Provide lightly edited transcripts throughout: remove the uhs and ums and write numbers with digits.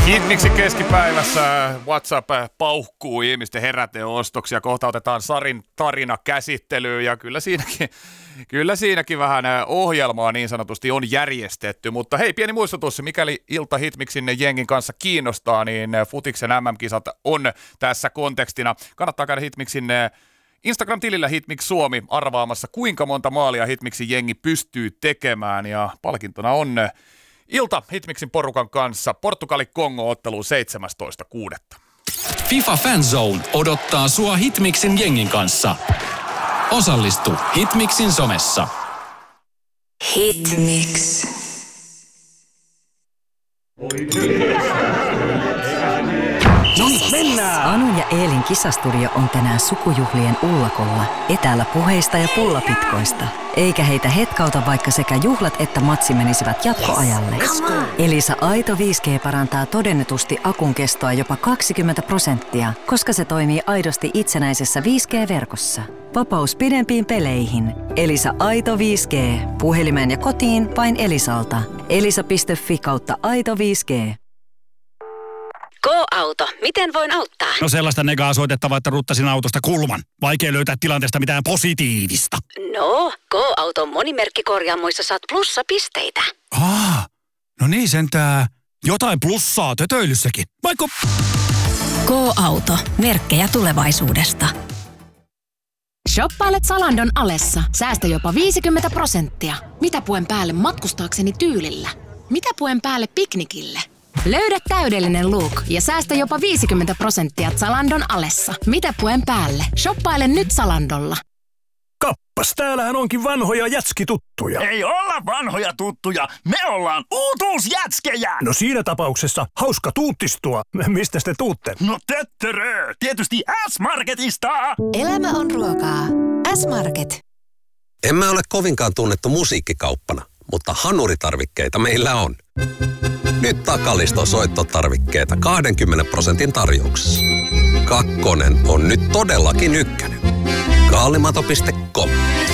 Hitmixin keskipäivässä WhatsApp pauhkuu ihmisten heräteostoksia. Kohta otetaan Sarin tarina käsittelyyn ja kyllä siinäkin vähän ohjelmaa niin sanotusti on järjestetty. Mutta hei, pieni muistutus, mikäli ilta Hitmixin jengin kanssa kiinnostaa, niin futiksen MM-kisat on tässä kontekstina. Kannattaa käydä Hitmixin Instagram-tilillä Hitmix Suomi arvaamassa, kuinka monta maalia Hitmixin jengi pystyy tekemään, ja palkintona on ilta Hitmixin porukan kanssa Portugali-Kongo-otteluun 17.6. FIFA Fanzone odottaa sua Hitmixin jengin kanssa. Osallistu Hitmixin somessa. Hitmix. No niin, mennään! Anun ja Eelin kisastudio on tänään sukujuhlien ullakolla, etäällä puheista ja pullapitkoista. Eikä heitä hetkauta, vaikka sekä juhlat että matsi menisivät jatkoajalle. Elisa Aito 5G parantaa todennetusti akun kestoa jopa 20%, koska se toimii aidosti itsenäisessä 5G-verkossa. Vapaus pidempiin peleihin. Elisa Aito 5G. Puhelimeen ja kotiin vain Elisalta. elisa.fi/Aito 5G. Go-auto. Miten voin auttaa? No sellaista negaa soitettavaa, että ruttasin autosta kulman. Vaikea löytää tilanteesta mitään positiivista. No, Go-auton monimerkkikorjaamoissa saat plussapisteitä. No niin sentää. Jotain plussaa tötöilyssäkin. Vaikka... Go-auto. Merkkejä tulevaisuudesta. Shoppailet Zalandon alessa. Säästä jopa 50%. Mitä puen päälle matkustaakseni tyylillä? Mitä puen päälle piknikille? Löydä täydellinen look ja säästä jopa 50% Zalandon alessa. Mitä puen päälle? Shoppaile nyt Zalandolla. Kappas, täällähän onkin vanhoja jätskituttuja. Ei olla vanhoja tuttuja, me ollaan uutuusjätskejä! No siinä tapauksessa hauska tuuttistua. Mistä te tuutte? No töttörö, tietysti S-Marketista! Elämä on ruokaa. S-Market. Emme ole kovinkaan tunnettu musiikkikauppana, mutta hanuritarvikkeita meillä on. Nyt Takaliston soittotarvikkeita 20% tarjouksessa. Kakkonen on nyt todellakin ykkönen. Kaalimato.com.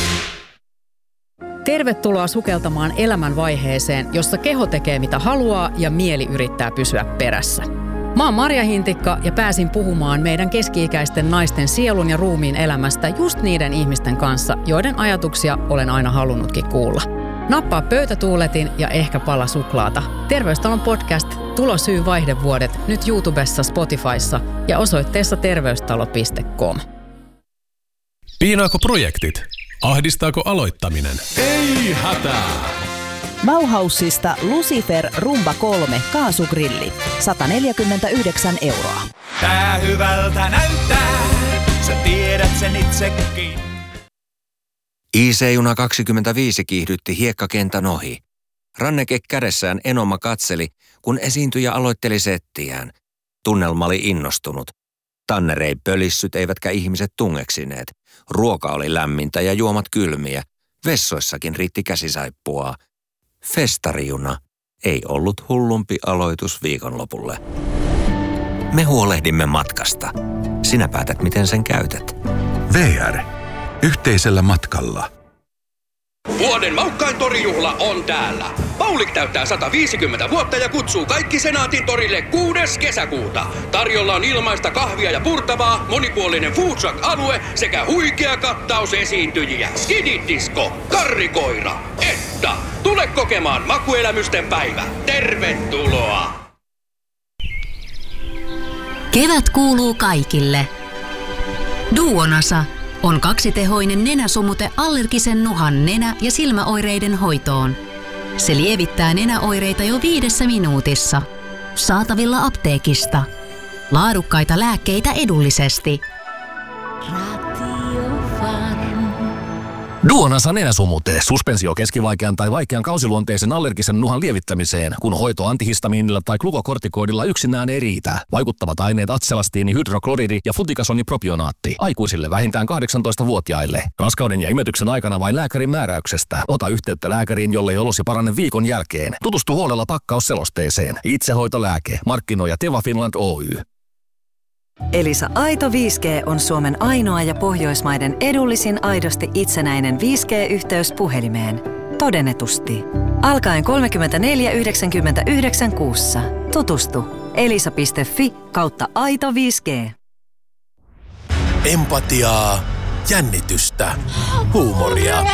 Tervetuloa sukeltamaan elämänvaiheeseen, jossa keho tekee mitä haluaa ja mieli yrittää pysyä perässä. Mä oon Marja Hintikka ja pääsin puhumaan meidän keski-ikäisten naisten sielun ja ruumiin elämästä just niiden ihmisten kanssa, joiden ajatuksia olen aina halunnutkin kuulla. Nappaa pöytätuuletin ja ehkä pala suklaata. Terveystalon podcast Tulosyy vaihdevuodet nyt YouTubessa, Spotifyssa ja osoitteessa terveystalo.com. Piinaako projektit? Ahdistaako aloittaminen? Ei hätää! Bauhausista Lucifer Rumba 3 kaasugrilli. 149 €. Tää hyvältä näyttää, sä tiedät sen itsekin. IC-juna 25 kiihdytti hiekkakentän ohi. Ranneke kädessään Enoma katseli, kun esiintyjä aloitteli settiään. Tunnelma oli innostunut. Tanner ei pölissyt eivätkä ihmiset tungeksineet. Ruoka oli lämmintä ja juomat kylmiä. Vessoissakin riitti käsisaippua. Festarijuna ei ollut hullumpi aloitus viikonlopulle. Me huolehdimme matkasta. Sinä päätät, miten sen käytät. VR. Yhteisellä matkalla. Vuoden maukkain torijuhla on täällä. Paulik täyttää 150 vuotta ja kutsuu kaikki Senaatin torille 6. kesäkuuta. Tarjolla on ilmaista kahvia ja purtavaa, monipuolinen food truck-alue sekä huikea kattaus esiintyjiä. Skididisco, karrikoira, Etta. Tule kokemaan makuelämysten päivä. Tervetuloa! Kevät kuuluu kaikille. Duonasa on kaksitehoinen nenäsumute allergisen nuhan nenä- ja silmäoireiden hoitoon. Se lievittää nenäoireita jo 5 minuutissa. Saatavilla apteekista. Laadukkaita lääkkeitä edullisesti. Duonasa nenäsumute. Suspensio keskivaikean tai vaikean kausiluonteisen allergisen nuhan lievittämiseen, kun hoito antihistamiinilla tai glukokortikoidilla yksinään ei riitä. Vaikuttavat aineet atselastiini, hydrokloridi ja flutikasonipropionaatti. Aikuisille vähintään 18-vuotiaille. Raskauden ja imetyksen aikana vain lääkärin määräyksestä. Ota yhteyttä lääkäriin, jollei olosi parane viikon jälkeen. Tutustu huolella pakkausselosteeseen. Itsehoitolääke. Markkinoi Teva Finland Oy. Elisa Aito 5G on Suomen ainoa ja Pohjoismaiden edullisin aidosti itsenäinen 5G-yhteys puhelimeen. Todennetusti. Alkaen 34,99 kuussa. Tutustu. Elisa.fi/aito 5G. Empatiaa, jännitystä, huumoria.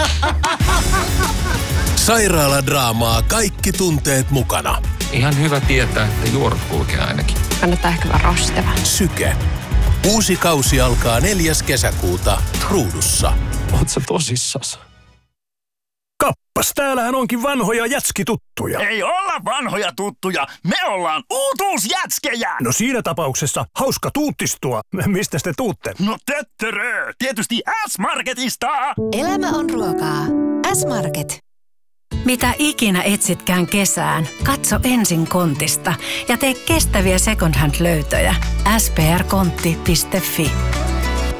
Sairaaladraamaa, kaikki tunteet mukana. Ihan hyvä tietää, että juorat kulkee ainakin. Kannattaa ehkä vähän rastata. Syke. Uusi kausi alkaa 4. kesäkuuta Ruudussa. Oot sä tosissas? Kappas, täällähän onkin vanhoja jätskituttuja. Ei olla vanhoja tuttuja, me ollaan uutuusjätskejä! No siinä tapauksessa hauska tuuttistua. Mistä te tuutte? No töttörö, tietysti S-Marketista! Elämä on ruokaa. S-Market. Mitä ikinä etsitkään kesään, katso ensin Kontista ja tee kestäviä second hand -löytöjä. sprkontti.fi